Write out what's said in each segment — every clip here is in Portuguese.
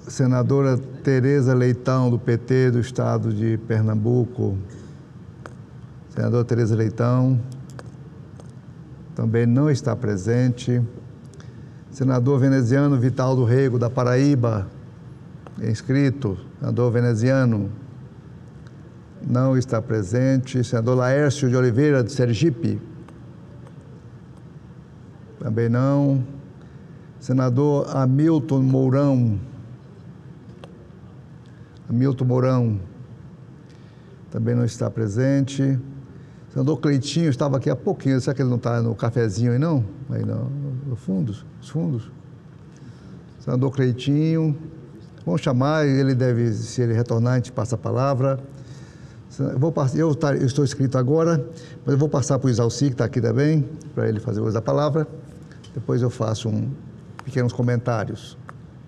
Senadora Tereza Leitão, do PT do Estado de Pernambuco. Senadora Tereza Leitão também não está presente. Senador veneziano Vital do Rego, da Paraíba, inscrito. Senador veneziano não está presente. Senador Laércio de Oliveira, de Sergipe, também não. Senador Hamilton Mourão, também não está presente. Senador Cleitinho estava aqui há pouquinho, será que ele não está no cafezinho aí não? Aí não, nos fundos. Senador Cleitinho, vamos chamar, ele deve, se ele retornar, a gente passa a palavra. Eu estou inscrito agora, mas eu vou passar para o Isalci, que está aqui também, para ele fazer uso da palavra. Depois eu faço pequenos comentários.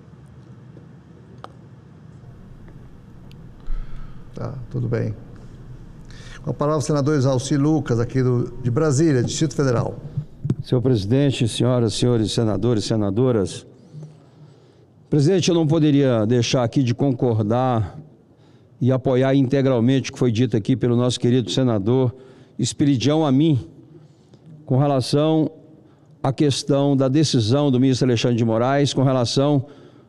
Tá, tudo bem. Com a palavra o senador Isalci Lucas, aqui de Brasília, Distrito Federal. Senhor presidente, senhoras e senhores senadores e senadoras, presidente, eu não poderia deixar aqui de concordar e apoiar integralmente o que foi dito aqui pelo nosso querido senador Esperidião Amin, com relação à questão da decisão do ministro Alexandre de Moraes com relação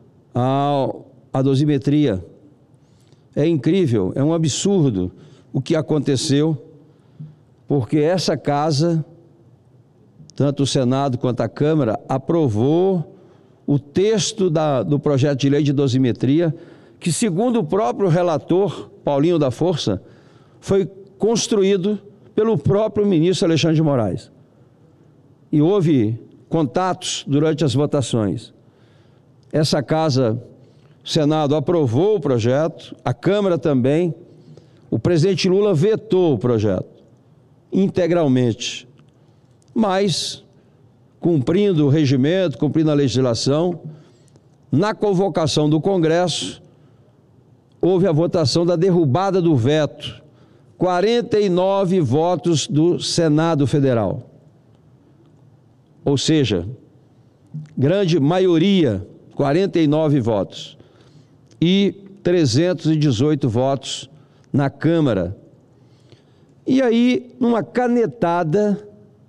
à dosimetria. É incrível, é um absurdo o que aconteceu, porque essa casa, tanto o Senado quanto a Câmara, aprovou o texto do projeto de lei de dosimetria, que, segundo o próprio relator, Paulinho da Força, foi construído pelo próprio ministro Alexandre de Moraes. E houve contatos durante as votações. Essa casa, o Senado aprovou o projeto, a Câmara também. O presidente Lula vetou o projeto integralmente, mas, cumprindo o regimento, cumprindo a legislação, na convocação do Congresso, houve a votação da derrubada do veto, 49 votos do Senado Federal. Ou seja, grande maioria, 49 votos, e 318 votos na Câmara. E aí, numa canetada,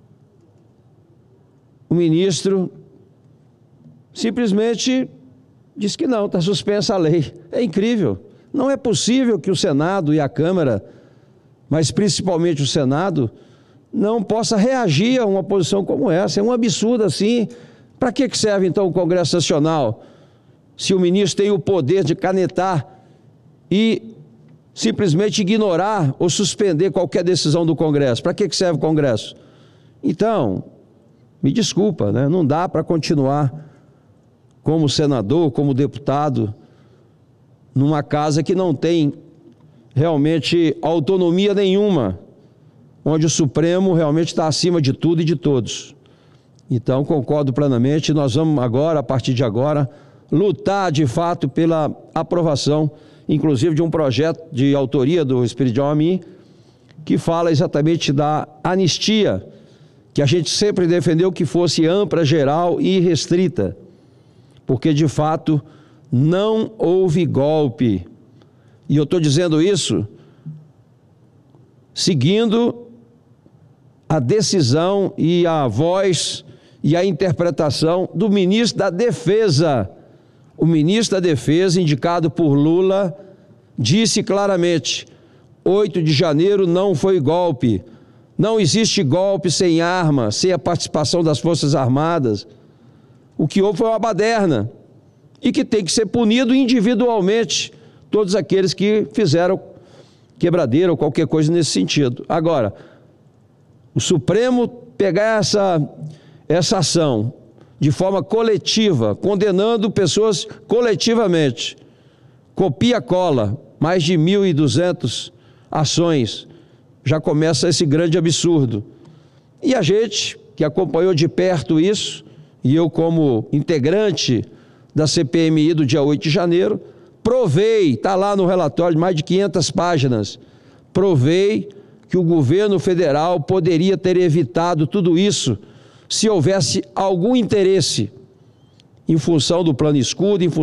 o ministro simplesmente disse que não, está suspensa a lei. É incrível. Não é possível que o Senado e a Câmara, mas principalmente o Senado, não possa reagir a uma posição como essa. É um absurdo assim. Para que serve então o Congresso Nacional, se o ministro tem o poder de canetar e simplesmente ignorar ou suspender qualquer decisão do Congresso? Para que serve o Congresso? Então, me desculpa, né? Não dá para continuar como senador, como deputado, numa casa que não tem realmente autonomia nenhuma, onde o Supremo realmente está acima de tudo e de todos. Então, concordo plenamente, nós vamos agora, a partir de agora, lutar de fato pela aprovação, inclusive de um projeto de autoria do Esperidião Amin, que fala exatamente da anistia, que a gente sempre defendeu que fosse ampla, geral e restrita, porque de fato não houve golpe. E eu estou dizendo isso seguindo a decisão e a voz e a interpretação do ministro da Defesa. O ministro da Defesa, indicado por Lula, disse claramente: 8 de janeiro não foi golpe. Não existe golpe sem arma, sem a participação das Forças Armadas. O que houve foi uma baderna e que tem que ser punido individualmente todos aqueles que fizeram quebradeira ou qualquer coisa nesse sentido. Agora, o Supremo pegar essa ação de forma coletiva, condenando pessoas coletivamente, copia-cola, mais de 1.200 ações, já começa esse grande absurdo. E a gente, que acompanhou de perto isso, e eu como integrante da CPMI do dia 8 de janeiro, provei, está lá no relatório de mais de 500 páginas, provei que o governo federal poderia ter evitado tudo isso se houvesse algum interesse em função do plano escudo, em função